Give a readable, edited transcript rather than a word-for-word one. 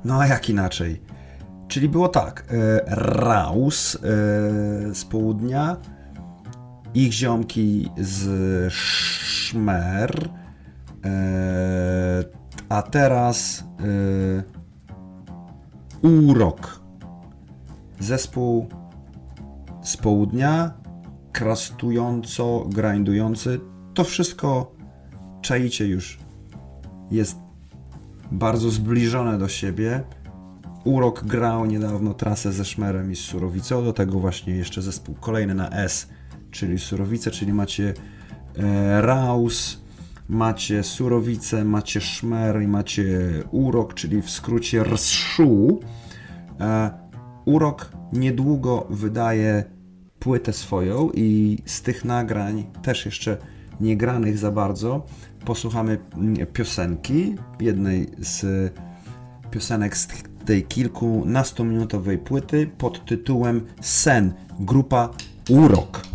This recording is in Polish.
No a jak inaczej? Czyli było tak, Raus z południa, ich ziomki z Szmer, a teraz Urok. Zespół z południa, krastująco, grindujący. To wszystko czaicie już. Jest bardzo zbliżone do siebie. Urok grał niedawno trasę ze Szmerem i z Surowicą, do tego właśnie jeszcze zespół kolejny na S, czyli Surowice, czyli macie Raus, macie Surowicę, macie Szmer i macie Urok, czyli w skrócie RSZU. Urok niedługo wydaje płytę swoją i z tych nagrań, też jeszcze nie granych za bardzo, posłuchamy piosenki, jednej z piosenek z tej kilkunastominutowej płyty pod tytułem Sen, grupa Urok.